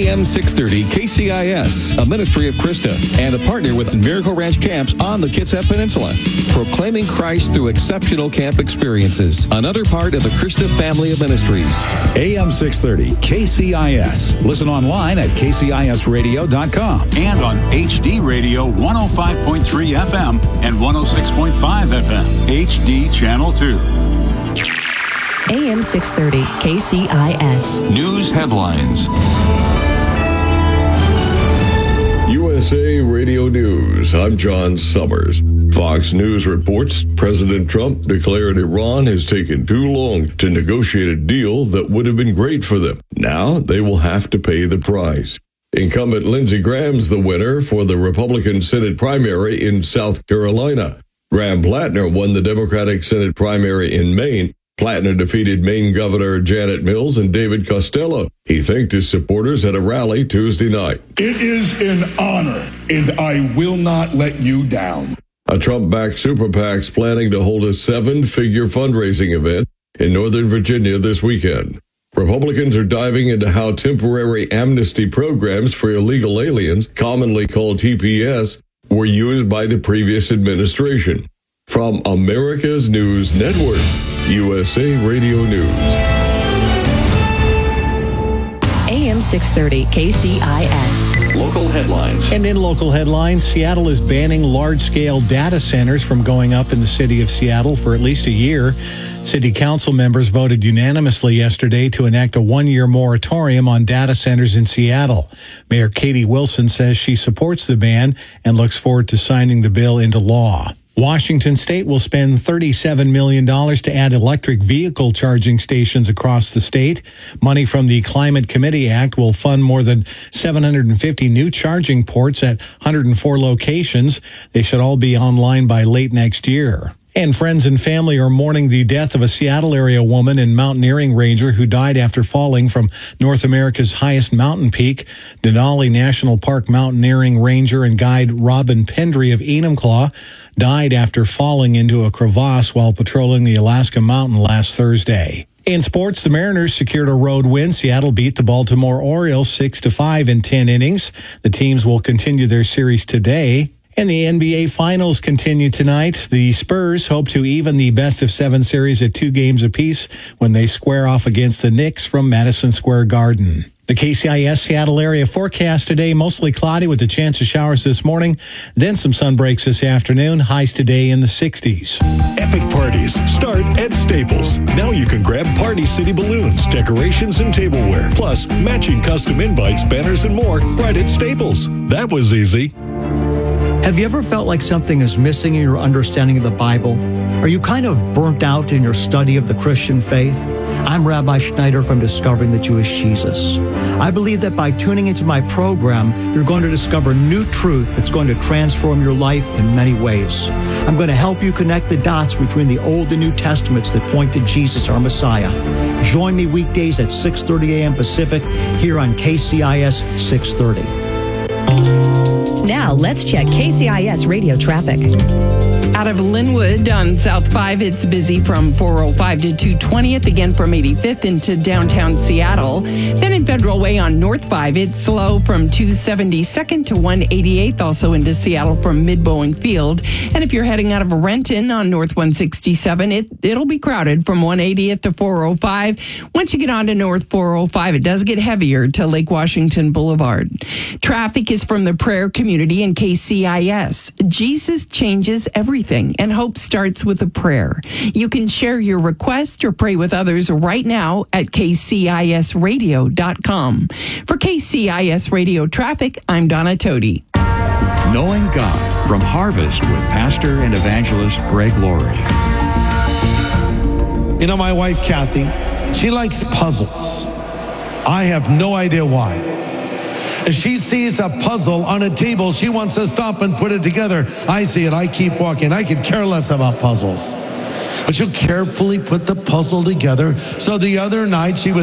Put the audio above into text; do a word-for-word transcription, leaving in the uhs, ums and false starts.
M six thirty K C I S, a ministry of Krista, and a partner with Miracle Ranch Camps on the Kitsap Peninsula. Proclaiming Christ through exceptional camp experiences. Another part of the Krista family of ministries. A M six thirty K C I S. Listen online at K C I S radio dot com. And on H D Radio one oh five point three F M and one oh six point five F M. H D Channel two. A M six thirty K C I S. News headlines. U S A Radio News. I'm John Summers. Fox News reports President Trump declared Iran has taken too long to negotiate a deal that would have been great for them. Now they will have to pay the price. Incumbent Lindsey Graham's the winner for the Republican Senate primary in South Carolina. Graham Plattner won the Democratic Senate primary in Maine. Plattner defeated Maine Governor Janet Mills and David Costello. He thanked his supporters at a rally Tuesday night. It is an honor, and I will not let you down. A Trump-backed super PAC's planning to hold a seven-figure fundraising event in Northern Virginia this weekend. Republicans are diving into how temporary amnesty programs for illegal aliens, commonly called T P S, were used by the previous administration. From America's News Network, U S A Radio News. A M six thirty K C I S. Local headlines. And in local headlines, Seattle is banning large-scale data centers from going up in the city of Seattle for at least a year. City council members voted unanimously yesterday to enact a one-year moratorium on data centers in Seattle. Mayor Katie Wilson says she supports the ban and looks forward to signing the bill into law. Washington State will spend thirty-seven million dollars to add electric vehicle charging stations across the state. Money from the Climate Committee Act will fund more than seven hundred fifty new charging ports at one hundred four locations. They should all be online by late next year. And friends and family are mourning the death of a Seattle area woman and mountaineering ranger who died after falling from North America's highest mountain peak. Denali National Park mountaineering ranger and guide Robin Pendry of Enumclaw died after falling into a crevasse while patrolling the Alaska Mountain last Thursday. In sports, the Mariners secured a road win. Seattle beat the Baltimore Orioles six to five in ten innings. The teams will continue their series today. And the N B A Finals continue tonight. The Spurs hope to even the best-of-seven series at two games apiece when they square off against the Knicks from Madison Square Garden. The K C I S Seattle area forecast today, mostly cloudy with a chance of showers this morning, then some sun breaks this afternoon, highs today in the sixties. Epic parties start at Staples. Now you can grab Party City balloons, decorations, and tableware, plus matching custom invites, banners, and more right at Staples. That was easy. Have you ever felt like something is missing in your understanding of the Bible? Are you kind of burnt out in your study of the Christian faith? I'm Rabbi Schneider from Discovering the Jewish Jesus. I believe that by tuning into my program, you're going to discover new truth that's going to transform your life in many ways. I'm going to help you connect the dots between the Old and New Testaments that point to Jesus, our Messiah. Join me weekdays at six thirty a.m. Pacific here on K C I S six thirty. Now, let's check K C I S radio traffic. Out of Linwood on South five, it's busy from four oh five to two twentieth, again from eighty-fifth into downtown Seattle. Then in Federal Way on North five, it's slow from two seventy-second to one eighty-eighth, also into Seattle from Mid-Boeing Field. And if you're heading out of Renton on North one sixty-seven, it, it'll be crowded from one eightieth to four oh five. Once you get on to North four oh five, it does get heavier to Lake Washington Boulevard. Traffic is from the prayer community in K C I S. Jesus changes everything, and hope starts with a prayer. You can share your request or pray with others right now at K C I S radio dot com. For K C I S Radio Traffic, I'm Donna Toti. Knowing God from Harvest with Pastor and Evangelist Greg Laurie. You know, my wife, Kathy, she likes puzzles. I have no idea why. If she sees a puzzle on a table, she wants to stop and put it together. I see it, I keep walking. I could care less about puzzles. But she'll carefully put the puzzle together. So the other night she was